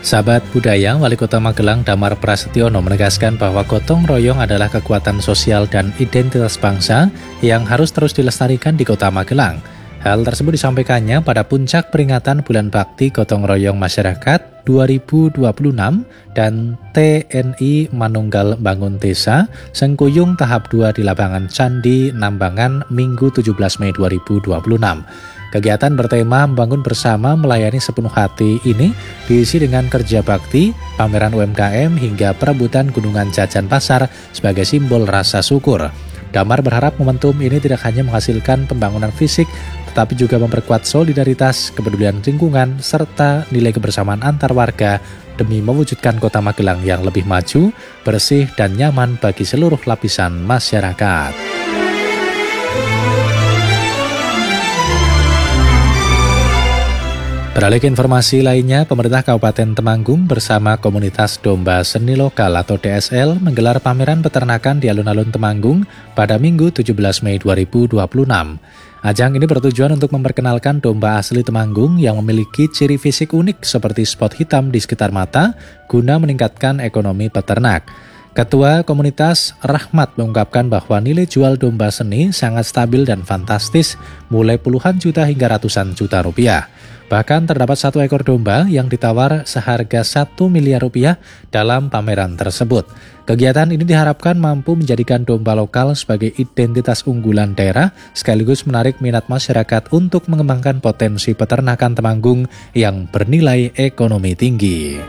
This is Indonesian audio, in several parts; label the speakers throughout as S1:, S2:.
S1: Sahabat budaya, Wali Kota Magelang Damar Prasetyono menegaskan bahwa gotong royong adalah kekuatan sosial dan identitas bangsa yang harus terus dilestarikan di Kota Magelang. Hal tersebut disampaikannya pada puncak peringatan Bulan Bakti Gotong Royong Masyarakat 2026 dan TNI Manunggal Bangun Desa Sengkuyung tahap 2 di lapangan Candi Nambangan Minggu 17 Mei 2026. Kegiatan bertema Membangun Bersama Melayani Sepenuh Hati ini diisi dengan kerja bakti, pameran UMKM hingga perebutan gunungan jajan pasar sebagai simbol rasa syukur. Damar berharap momentum ini tidak hanya menghasilkan pembangunan fisik, tetapi juga memperkuat solidaritas, kepedulian lingkungan, serta nilai kebersamaan antar warga demi mewujudkan Kota Magelang yang lebih maju, bersih, dan nyaman bagi seluruh lapisan masyarakat. Beralih ke informasi lainnya, pemerintah Kabupaten Temanggung bersama komunitas Domba Seni Lokal atau DSL menggelar pameran peternakan di alun-alun Temanggung pada Minggu 17 Mei 2026. Ajang ini bertujuan untuk memperkenalkan domba asli Temanggung yang memiliki ciri fisik unik seperti spot hitam di sekitar mata guna meningkatkan ekonomi peternak. Ketua komunitas Rahmat mengungkapkan bahwa nilai jual domba seni sangat stabil dan fantastis, mulai puluhan juta hingga ratusan juta rupiah. Bahkan terdapat satu ekor domba yang ditawar seharga 1 miliar rupiah dalam pameran tersebut. Kegiatan ini diharapkan mampu menjadikan domba lokal sebagai identitas unggulan daerah, sekaligus menarik minat masyarakat untuk mengembangkan potensi peternakan Temanggung yang bernilai ekonomi tinggi.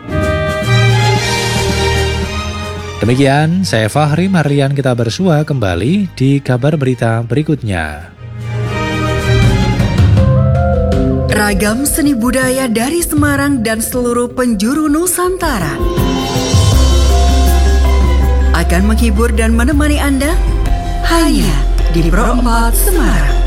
S1: Demikian, saya Fahri Marlian, kita bersua kembali di kabar berita berikutnya.
S2: Ragam seni budaya dari Semarang dan seluruh penjuru Nusantara akan menghibur dan menemani Anda hanya di Pro 4 Semarang.